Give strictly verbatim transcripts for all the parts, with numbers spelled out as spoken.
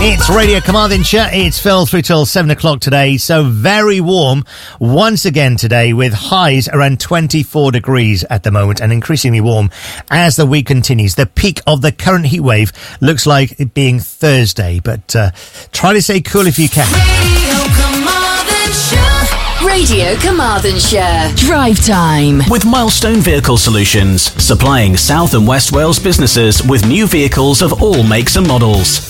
It's Radio Carmarthenshire. It's Phil through till seven o'clock today. So very warm once again today, with highs around twenty-four degrees at the moment and increasingly warm as the week continues. The peak of the current heat wave looks like it being Thursday, but uh, try to stay cool if you can. Radio Carmarthenshire. Drive time. With Milestone Vehicle Solutions, supplying South and West Wales businesses with new vehicles of all makes and models.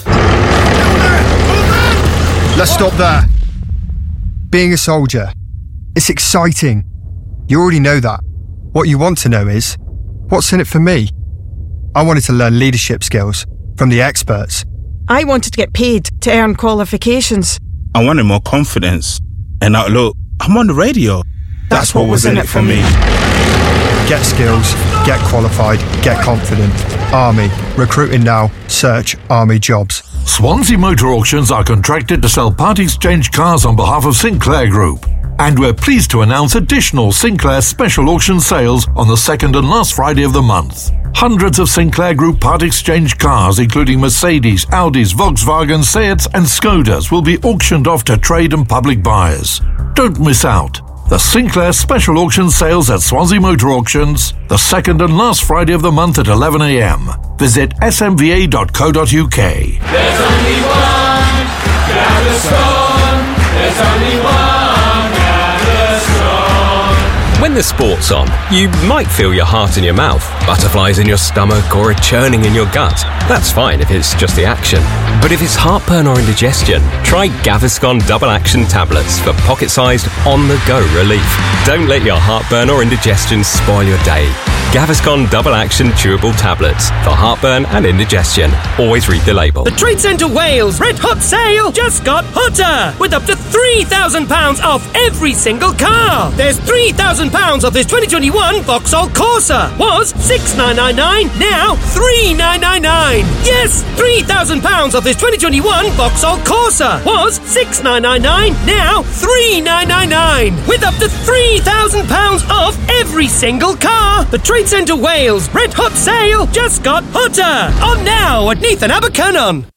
Let's stop there. Being a soldier, it's exciting. You already know that. What you want to know is, what's in it for me? I wanted to learn leadership skills from the experts. I wanted to get paid to earn qualifications. I wanted more confidence. And now look, I'm on the radio. That's, That's what, what was in it for me. Get skills, get qualified, get confident. Army. Recruiting now. Search Army jobs. Swansea Motor Auctions are contracted to sell part exchange cars on behalf of Sinclair Group. And we're pleased to announce additional Sinclair special auction sales on the second and last Friday of the month. Hundreds of Sinclair Group part exchange cars, including Mercedes, Audis, Volkswagen, Seats and Skodas, will be auctioned off to trade and public buyers. Don't miss out. The Sinclair Special Auction Sales at Swansea Motor Auctions, the second and last Friday of the month at eleven a m. Visit s m v a dot co dot u k. There's only one Gaviscon. There's only one Gaviscon. When the sport's on, you might feel your heart in your mouth, butterflies in your stomach, or a churning in your gut. That's fine if it's just the action. But if it's heartburn or indigestion, try Gaviscon Double Action Tablets for pocket-sized, on-the-go relief. Don't let your heartburn or indigestion spoil your day. Gaviscon Double Action Chewable Tablets for heartburn and indigestion. Always read the label. The Trade Centre Wales Red Hot Sale just got hotter, with up to three thousand pounds off every single car. There's three thousand pounds off this twenty twenty-one Vauxhall Corsa. Was six thousand nine hundred ninety-nine, now three thousand nine hundred ninety-nine. Yes, three thousand pounds off this twenty twenty-one Vauxhall Corsa. Was six thousand nine hundred ninety-nine, now three thousand nine hundred ninety-nine. With up to three thousand pounds off every single car. The Trade Centre Wales Red Hot Sale just got hotter. On now at Neath and Abercynon.